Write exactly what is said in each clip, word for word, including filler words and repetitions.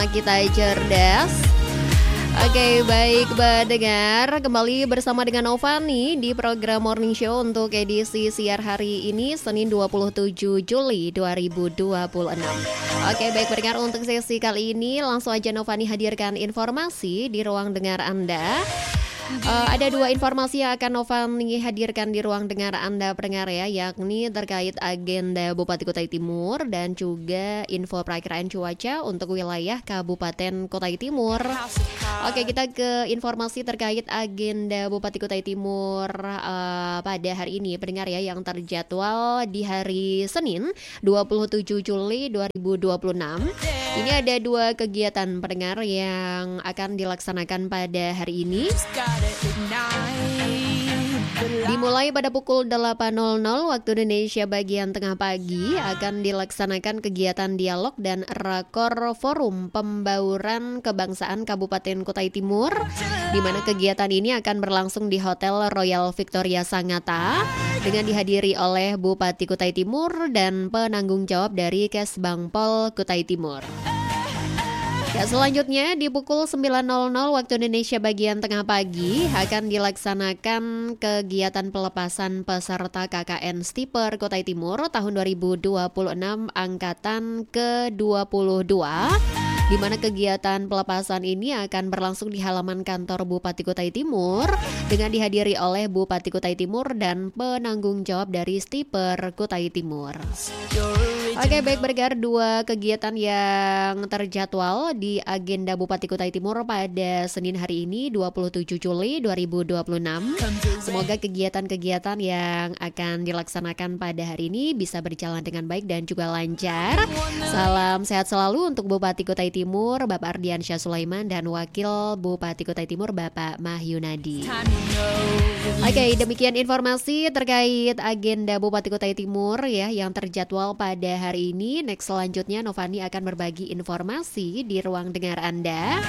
Kita cerdas. Oke, baik pendengar, kembali bersama dengan Novani di program Morning Show untuk edisi siar hari ini Senin dua puluh tujuh Juli dua ribu dua puluh enam. Oke, baik pendengar, untuk sesi kali ini langsung aja Novani hadirkan informasi di ruang dengar Anda. Uh, ada dua informasi yang akan Novani hadirkan di ruang dengar Anda pendengar ya, yakni terkait agenda Bupati Kutai Timur dan juga info perakiraan cuaca untuk wilayah Kabupaten Kutai Timur. Oke, kita ke informasi terkait agenda Bupati Kutai Timur uh, pada hari ini pendengar ya, yang terjadwal di hari Senin dua puluh tujuh Juli dua ribu dua puluh enam. Ini ada dua kegiatan pendengar yang akan dilaksanakan pada hari ini. Dimulai pada pukul delapan waktu Indonesia bagian tengah pagi akan dilaksanakan kegiatan dialog dan rakor forum pembauran kebangsaan Kabupaten Kutai Timur, di mana kegiatan ini akan berlangsung di Hotel Royal Victoria Sangatta dengan dihadiri oleh Bupati Kutai Timur dan penanggung jawab dari Kesbangpol Kutai Timur. Ya, selanjutnya di pukul sembilan waktu Indonesia bagian tengah pagi akan dilaksanakan kegiatan pelepasan peserta K K N Stiper Kutai Timur tahun dua ribu dua puluh enam angkatan ke dua puluh dua, di mana kegiatan pelepasan ini akan berlangsung di halaman kantor Bupati Kutai Timur dengan dihadiri oleh Bupati Kutai Timur dan penanggung jawab dari Stiper Kutai Timur. Oke, baik bergar, dua kegiatan yang terjadwal di agenda Bupati Kutai Timur pada Senin hari ini dua puluh tujuh Juli dua ribu dua puluh enam. Semoga kegiatan-kegiatan yang akan dilaksanakan pada hari ini bisa berjalan dengan baik dan juga lancar. Salam sehat selalu untuk Bupati Kutai Timur Bapak Ardiansyah Sulaiman dan Wakil Bupati Kutai Timur Bapak Mahyunadi. Oke, demikian informasi terkait agenda Bupati Kutai Timur ya yang terjadwal pada hari ini. Next selanjutnya Novani akan berbagi informasi di ruang dengar Anda.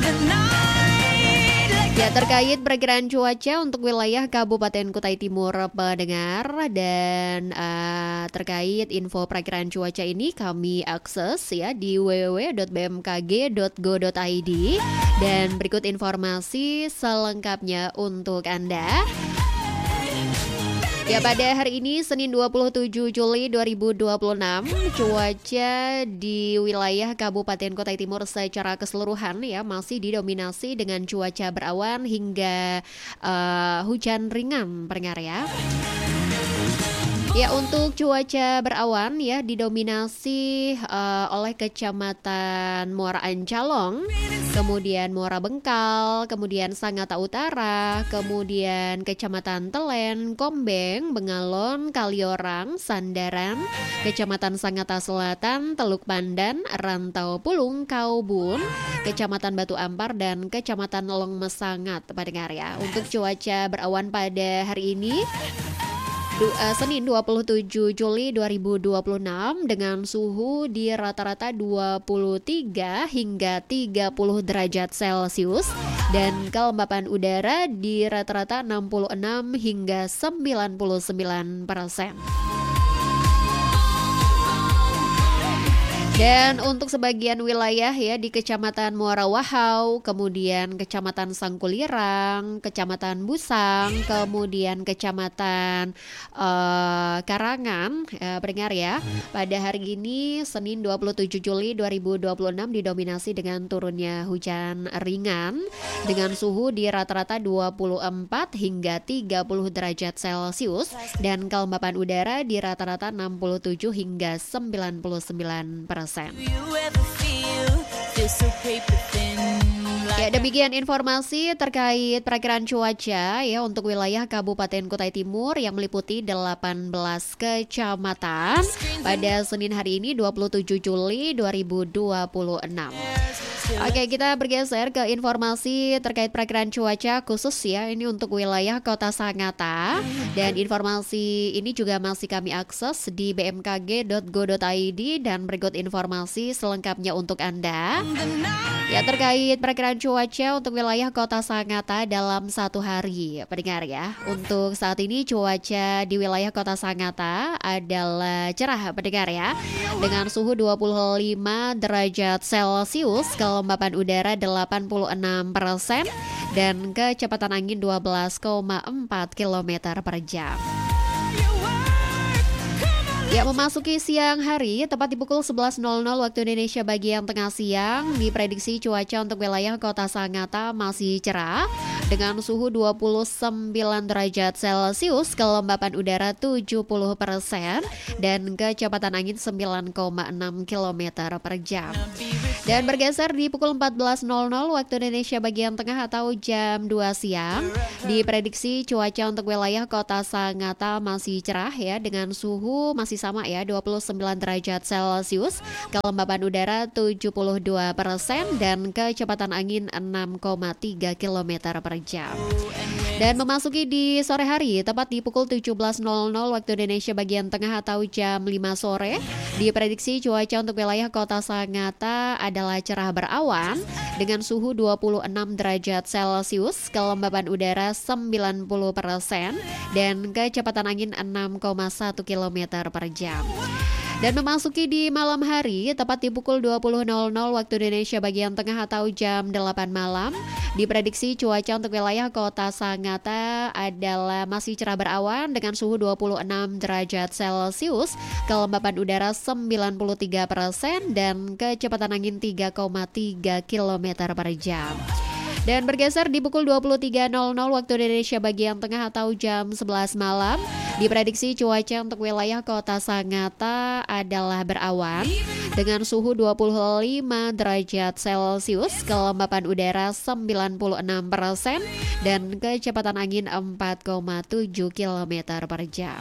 Ya, terkait perakiraan cuaca untuk wilayah Kabupaten Kutai Timur pendengar, dan uh, terkait info perakiraan cuaca ini kami akses ya di w w w dot b m k g dot go dot i d, dan berikut informasi selengkapnya untuk Anda. Ya, pada hari ini Senin dua puluh tujuh Juli dua ribu dua puluh enam, cuaca di wilayah Kabupaten Kutai Timur secara keseluruhan ya masih didominasi dengan cuaca berawan hingga uh, hujan ringan pendengar ya. Ya, untuk cuaca berawan ya didominasi uh, oleh Kecamatan Muara Ancalong, kemudian Muara Bengkal, kemudian Sangatta Utara, kemudian Kecamatan Telen, Kombeng, Bengalon, Kaliorang, Sandaran, Kecamatan Sangatta Selatan, Teluk Pandan, Rantau Pulung, Kaubun, Kecamatan Batu Ampar, dan Kecamatan Long Mesangat pendengar ya. Untuk cuaca berawan pada hari ini Du, uh, Senin dua puluh tujuh Juli dua ribu dua puluh enam dengan suhu di rata-rata dua puluh tiga hingga tiga puluh derajat Celcius dan kelembapan udara di rata-rata enam puluh enam hingga sembilan puluh sembilan persen. Dan untuk sebagian wilayah ya di Kecamatan Muara Wahau, kemudian Kecamatan Sangkulirang, Kecamatan Busang, kemudian Kecamatan uh, Karangan, uh, pendengar ya. Pada hari ini Senin dua puluh tujuh Juli dua ribu dua puluh enam didominasi dengan turunnya hujan ringan dengan suhu di rata-rata dua puluh empat hingga tiga puluh derajat Celcius dan kelembapan udara di rata-rata enam puluh tujuh hingga sembilan puluh sembilan persen. Ya, demikian informasi terkait perakiraan cuaca ya untuk wilayah Kabupaten Kutai Timur yang meliputi delapan belas kecamatan pada Senin hari ini dua puluh tujuh Juli dua ribu dua puluh enam. Oke, kita bergeser ke informasi terkait perakiraan cuaca khusus ya. Ini untuk wilayah Kota Sangatta. Dan informasi ini juga masih kami akses di b m k g dot go dot i d dan berikut informasi selengkapnya untuk Anda. Ya, terkait perakiraan cuaca untuk wilayah Kota Sangatta dalam satu hari. Pendengar ya, untuk saat ini cuaca di wilayah Kota Sangatta adalah cerah pendengar ya. Dengan suhu dua puluh lima derajat Celcius, kelembapan udara delapan puluh enam persen dan kecepatan angin dua belas koma empat kilometer per jam. Ya, memasuki siang hari, tepat di pukul sebelas waktu Indonesia bagian tengah siang, diprediksi cuaca untuk wilayah Kota Sangatta masih cerah dengan suhu dua puluh sembilan derajat Celcius, kelembapan udara tujuh puluh persen dan kecepatan angin sembilan koma enam kilometer per jam. Dan bergeser di pukul empat belas waktu Indonesia bagian tengah atau jam dua siang, diprediksi cuaca untuk wilayah Kota Sangatta masih cerah ya, dengan suhu masih sama ya, dua puluh sembilan derajat Celcius, kelembapan udara tujuh puluh dua persen dan kecepatan angin enam koma tiga kilometer per jam. Dan memasuki di sore hari, tepat di pukul tujuh belas waktu Indonesia bagian tengah atau jam lima sore, diprediksi cuaca untuk wilayah Kota Sangatta adalah cerah berawan dengan suhu dua puluh enam derajat Celcius, kelembapan udara sembilan puluh persen dan kecepatan angin enam koma satu kilometer per jam. Dan memasuki di malam hari, tepat di pukul dua puluh waktu Indonesia bagian tengah atau jam delapan malam, diprediksi cuaca untuk wilayah Kota Sangatta adalah masih cerah berawan dengan suhu dua puluh enam derajat Celcius, kelembapan udara sembilan puluh tiga persen dan kecepatan angin tiga koma tiga kilometer per jam. Dan bergeser di pukul dua puluh tiga waktu Indonesia bagian tengah atau jam sebelas malam, diprediksi cuaca untuk wilayah Kota Sangatta adalah berawan dengan suhu dua puluh lima derajat Celcius, kelembapan udara sembilan puluh enam persen dan kecepatan angin empat koma tujuh kilometer per jam.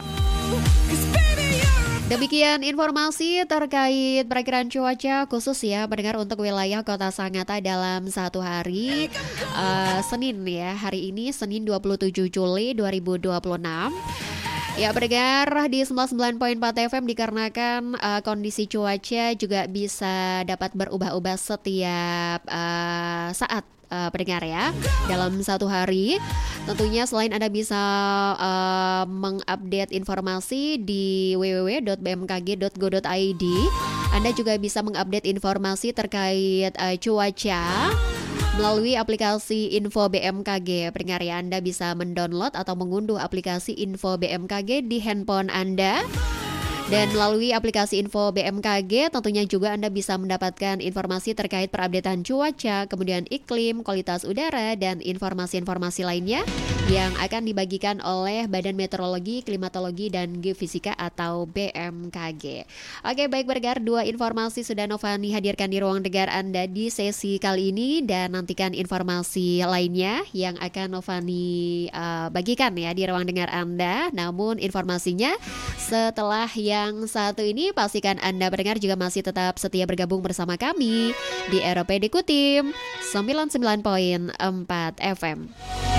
Demikian informasi terkait perakiraan cuaca khusus ya pendengar untuk wilayah Kota Sangatta dalam satu hari uh, Senin ya. Hari ini Senin dua puluh tujuh Juli dua ribu dua puluh enam. Ya, pendengar di sembilan puluh sembilan koma empat F M dikarenakan uh, kondisi cuaca juga bisa dapat berubah-ubah setiap uh, saat. Uh, pendengar ya, dalam satu hari tentunya selain Anda bisa uh, mengupdate informasi di w w w dot b m k g dot go dot i d, Anda juga bisa mengupdate informasi terkait uh, cuaca melalui aplikasi Info B M K G. Pendengar ya, Anda bisa mendownload atau mengunduh aplikasi Info B M K G di handphone Anda. Dan melalui aplikasi Info B M K G tentunya juga Anda bisa mendapatkan informasi terkait perupdatean cuaca, kemudian iklim, kualitas udara, dan informasi-informasi lainnya yang akan dibagikan oleh Badan Meteorologi, Klimatologi, dan Geofisika atau B M K G. Oke, baik pendengar, dua informasi sudah Novani hadirkan di ruang dengar Anda di sesi kali ini, dan nantikan informasi lainnya yang akan Novani uh, bagikan ya di ruang dengar Anda. Namun informasinya setelah yang Yang satu ini, pastikan Anda pendengar juga masih tetap setia bergabung bersama kami di R P D Kutim sembilan puluh sembilan koma empat F M.